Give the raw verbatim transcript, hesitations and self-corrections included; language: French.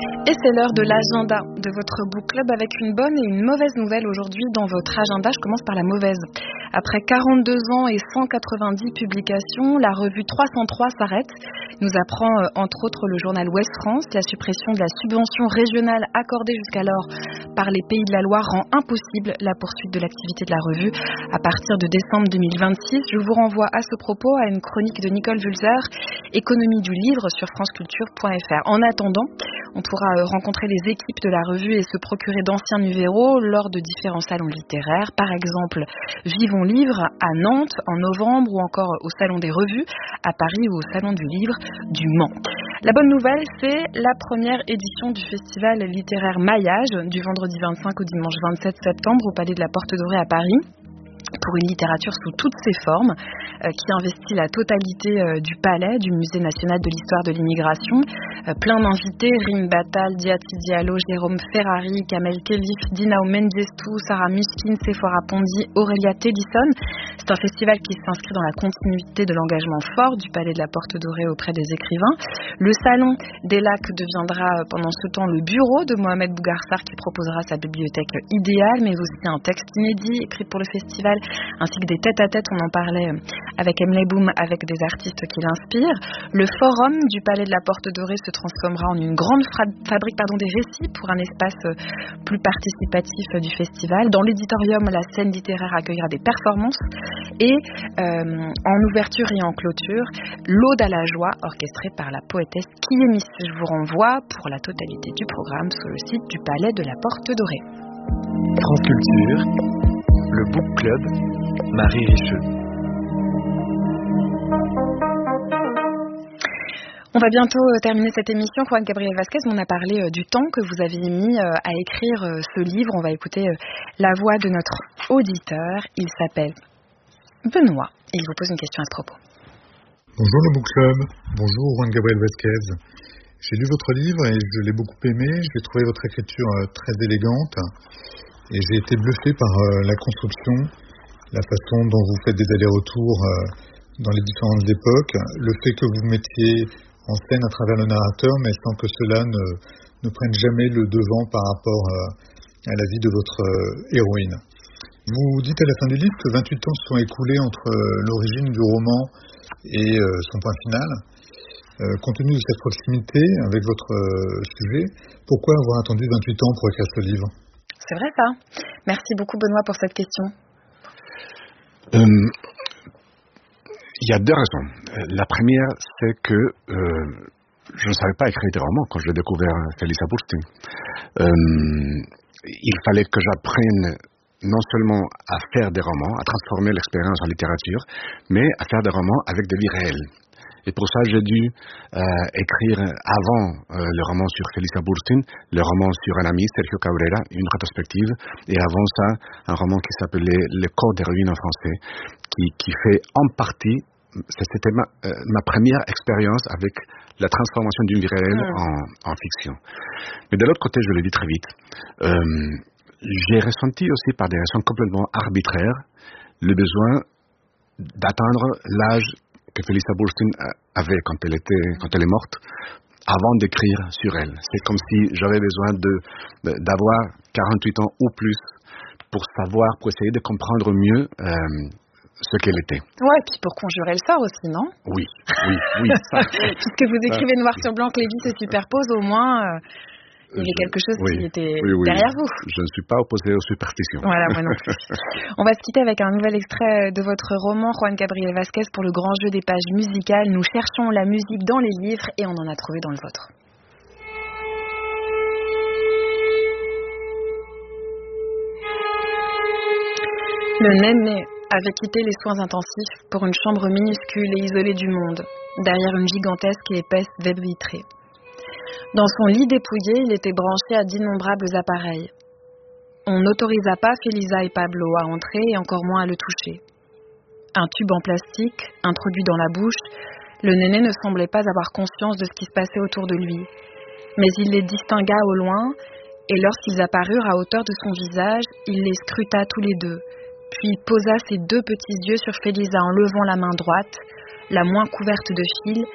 Et c'est l'heure de l'agenda de votre book club avec une bonne et une mauvaise nouvelle aujourd'hui dans votre agenda. Je commence par la mauvaise. Après quarante-deux ans et cent quatre-vingt-dix publications, la revue trois cent trois s'arrête. Nous apprend euh, entre autres le journal Ouest France. La suppression de la subvention régionale accordée jusqu'alors par les Pays de la Loire rend impossible la poursuite de l'activité de la revue à partir de décembre deux mille vingt-six. Je vous renvoie à ce propos à une chronique de Nicole Vulzer, Économie du livre sur franceculture point f r. En attendant, on pourra rencontrer les équipes de la revue et se procurer d'anciens numéros lors de différents salons littéraires. Par exemple, Vivons Livre à Nantes en novembre ou encore au Salon des Revues à Paris ou au Salon du Livre du Mans. La bonne nouvelle, c'est la première édition du festival littéraire Maillage du vendredi vingt-cinq au dimanche vingt-sept septembre au Palais de la Porte Dorée à Paris, pour une littérature sous toutes ses formes, euh, qui investit la totalité euh, du palais, du Musée national de l'histoire de l'immigration. Euh, plein d'invités, Rim Batal, Diati Diallo, Jérôme Ferrari, Kamel Khelif, Dinao Mengestou, Sarah Muskin, Sephora Pondi, Aurélia Tellison. C'est un festival qui s'inscrit dans la continuité de l'engagement fort du Palais de la Porte Dorée auprès des écrivains. Le Salon des Lacs deviendra pendant ce temps le bureau de Mohamed Bougarsar qui proposera sa bibliothèque idéale, mais aussi un texte inédit écrit pour le festival, ainsi que des tête-à-tête, on en parlait avec Emily Boom, avec des artistes qui l'inspirent. Le forum du Palais de la Porte Dorée se transformera en une grande fra- fabrique pardon, des récits pour un espace plus participatif du festival. Dans l'éditorium, la scène littéraire accueillera des performances et euh, en ouverture et en clôture, l'Aude à la joie orchestrée par la poétesse Kiemis. Je vous renvoie pour la totalité du programme sur le site du Palais de la Porte Dorée. France Culture, le Book Club, Marie Richeux. On va bientôt terminer cette émission. Juan Gabriel Vasquez, on a parlé du temps que vous avez mis à écrire ce livre. On va écouter la voix de notre auditeur. Il s'appelle Benoît. Il vous pose une question à ce propos. Bonjour le Book Club. Bonjour Juan Gabriel Vasquez. J'ai lu votre livre et je l'ai beaucoup aimé. J'ai trouvé votre écriture très élégante. Et j'ai été bluffé par euh, la construction, la façon dont vous faites des allers-retours euh, dans les différentes époques, le fait que vous mettiez en scène à travers le narrateur, mais sans que cela ne, ne prenne jamais le devant par rapport euh, à la vie de votre euh, héroïne. Vous dites à la fin du livre que vingt-huit ans se sont écoulés entre euh, l'origine du roman et euh, son point final. Euh, compte tenu de cette proximité avec votre euh, sujet, pourquoi avoir attendu vingt-huit ans pour écrire ce livre ? C'est vrai ça. Merci beaucoup Benoît pour cette question. Il euh, y a deux raisons. La première, c'est que euh, je ne savais pas écrire des romans quand j'ai découvert Felisa Bursztyn. Euh, il fallait que j'apprenne non seulement à faire des romans, à transformer l'expérience en littérature, mais à faire des romans avec des vies réelles. Et pour ça, j'ai dû euh, écrire avant euh, le roman sur Felisa Bursztyn, le roman sur un ami, Sergio Cabrera, une rétrospective, et avant ça, un roman qui s'appelait Le corps des ruines en français, qui, qui fait en partie, c'était ma, euh, ma première expérience avec la transformation d'une vie réelle mmh. en, en fiction. Mais de l'autre côté, je le dis très vite, euh, j'ai ressenti aussi par des raisons complètement arbitraires le besoin d'atteindre l'âge que Felisa Bursztyn avait quand elle était, quand elle est morte, avant d'écrire sur elle. C'est comme si j'avais besoin de, de d'avoir quarante-huit ans ou plus pour savoir, pour essayer de comprendre mieux euh, ce qu'elle était. Ouais, et puis pour conjurer le sort aussi, non ? Oui, oui, oui. Ça, puisque vous écrivez noir sur blanc que les vies se superposent, au moins euh, il y avait quelque chose oui, qui était oui, oui, derrière vous. Je ne suis pas opposé aux superstitions. Voilà, moi non plus. On va se quitter avec un nouvel extrait de votre roman, Juan Gabriel Vasquez, pour le grand jeu des pages musicales. Nous cherchons la musique dans les livres et on en a trouvé dans le vôtre. Le Néné avait quitté les soins intensifs pour une chambre minuscule et isolée du monde, derrière une gigantesque et épaisse baie vitrée. Dans son lit dépouillé, il était branché à d'innombrables appareils. On n'autorisa pas Felisa et Pablo à entrer et encore moins à le toucher. Un tube en plastique, introduit dans la bouche, le Néné ne semblait pas avoir conscience de ce qui se passait autour de lui. Mais il les distingua au loin, et lorsqu'ils apparurent à hauteur de son visage, il les scruta tous les deux, puis posa ses deux petits yeux sur Felisa en levant la main droite, la moins couverte de fils,